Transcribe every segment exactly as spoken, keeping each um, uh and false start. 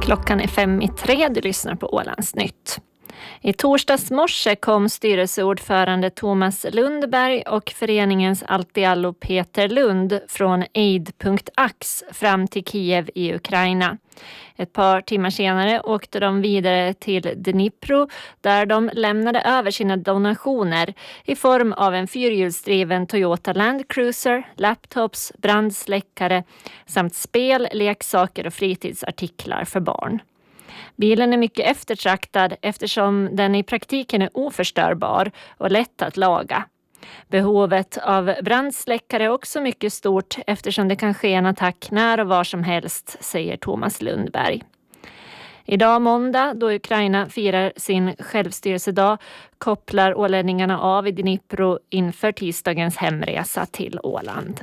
Klockan är fem i tre, du lyssnar på Ålandsnytt. I torsdags morse kom styrelseordförande Thomas Lundberg och föreningens Altiallo Peter Lund från aid punkt ax fram till Kiev i Ukraina. Ett par timmar senare åkte de vidare till Dnipro där de lämnade över sina donationer i form av en fyrhjulsdriven Toyota Land Cruiser, laptops, brandsläckare samt spel, leksaker och fritidsartiklar för barn. Bilen är mycket eftertraktad eftersom den i praktiken är oförstörbar och lätt att laga. Behovet av brandsläckare är också mycket stort eftersom det kan ske en attack när och var som helst, säger Thomas Lundberg. Idag måndag, då Ukraina firar sin självstyrelsedag, kopplar ålänningarna av i Dnipro inför tisdagens hemresa till Åland.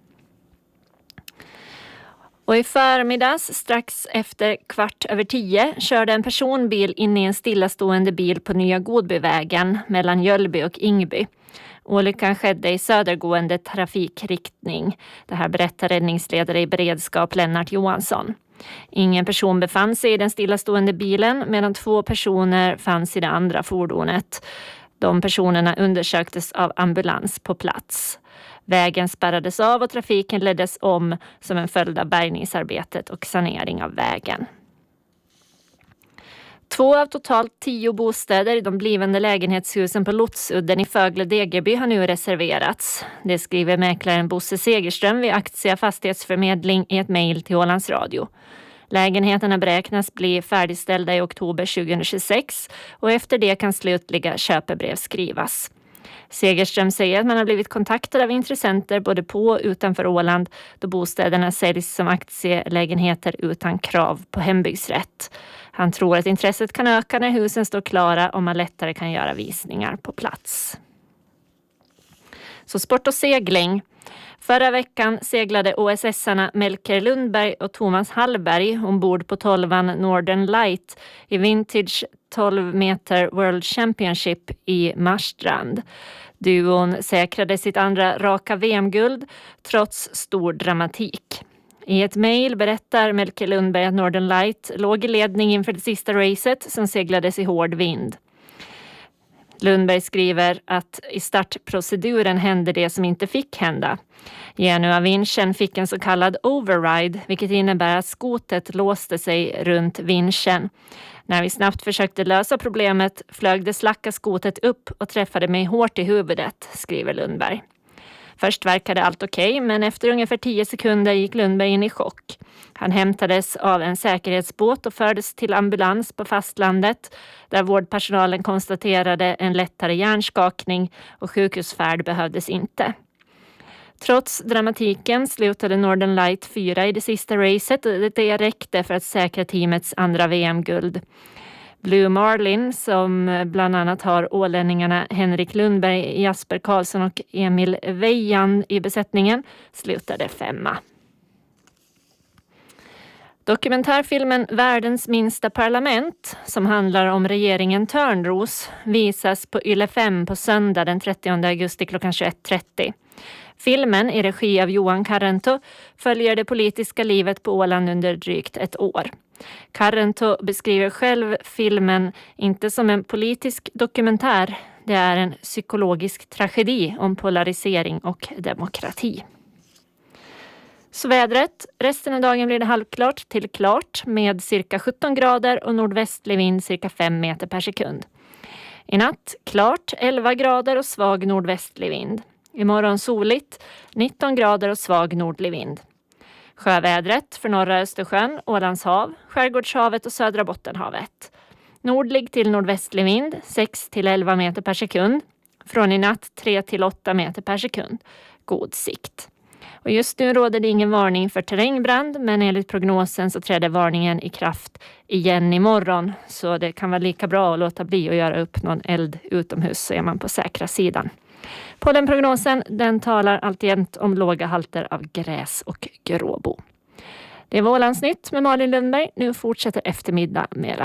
Och i förmiddags, strax efter kvart över tio, körde en personbil in i en stillastående bil på Nya Godbyvägen mellan Jölby och Ingby. Olyckan skedde i södergående trafikriktning. Det här berättar räddningsledare i beredskap Lennart Johansson. Ingen person befann sig i den stillastående bilen medan två personer fanns i det andra fordonet. De personerna undersöktes av ambulans på plats. Vägen spärrades av och trafiken leddes om som en följd av bärgningsarbetet och sanering av vägen. Två av totalt tio bostäder i de blivande lägenhetshusen på Lotsudden i Fögle Degerby har nu reserverats. Det skriver mäklaren Bosse Segerström vid Aktia Fastighetsförmedling i ett mejl till Ålands Radio. Lägenheterna beräknas bli färdigställda i oktober tjugohundratjugosex och efter det kan slutliga köpebrev skrivas. Segerström säger att man har blivit kontaktad av intressenter både på och utanför Åland då bostäderna säljs som aktielägenheter utan krav på hembygdsrätt. Han tror att intresset kan öka när husen står klara och man lättare kan göra visningar på plats. Så sport och segling. Förra veckan seglade O S S-arna Melker Lundberg och Thomas Hallberg ombord på tolvan Northern Light i Vintage tolv meter World Championship i Marstrand. Duon säkrade sitt andra raka V M-guld trots stor dramatik. I ett mejl berättar Melker Lundberg att Northern Light låg i ledning inför det sista racet som seglades i hård vind. Lundberg skriver att i startproceduren hände det som inte fick hända. Genua vinschen fick en så kallad override, vilket innebär att skotet låste sig runt vinschen. När vi snabbt försökte lösa problemet flög det slacka skotet upp och träffade mig hårt i huvudet, skriver Lundberg. Först verkade allt okej, men efter ungefär tio sekunder gick Lundberg in i chock. Han hämtades av en säkerhetsbåt och fördes till ambulans på fastlandet där vårdpersonalen konstaterade en lättare hjärnskakning och sjukhusfärd behövdes inte. Trots dramatiken slutade Northern Light fyra i det sista racet och det räckte för att säkra teamets andra V M-guld. Blue Marlin, som bland annat har ålänningarna Henrik Lundberg, Jasper Karlsson och Emil Weijan i besättningen, slutade femma. Dokumentärfilmen Världens minsta parlament, som handlar om regeringen Törnros, visas på Yle fem på söndag den trettionde augusti klockan tjugoett trettio. Filmen, i regi av Johan Karrento, följer det politiska livet på Åland under drygt ett år. Karrento beskriver själv filmen inte som en politisk dokumentär. Det är en psykologisk tragedi om polarisering och demokrati. Så vädret. Resten av dagen blir det halvklart till klart med cirka sjutton grader och nordvästlig vind cirka fem meter per sekund. I natt klart elva grader och svag nordvästlig vind. Imorgon soligt nitton grader och svag nordlig vind. Sjövädret för norra Östersjön, Ålandshav, Skärgårdshavet och södra Bottenhavet. Nordlig till nordvästlig vind sex till elva meter per sekund. Från i natt tre till åtta meter per sekund. God sikt. Och just nu råder det ingen varning för terrängbrand, men enligt prognosen så träder varningen i kraft igen imorgon. Så det kan vara lika bra att låta bli att göra upp någon eld utomhus så är man på säkra sidan. På den prognosen, den talar alltjämt om låga halter av gräs och gråbo. Det var Ålandsnytt med Malin Lundberg. Nu fortsätter eftermiddag med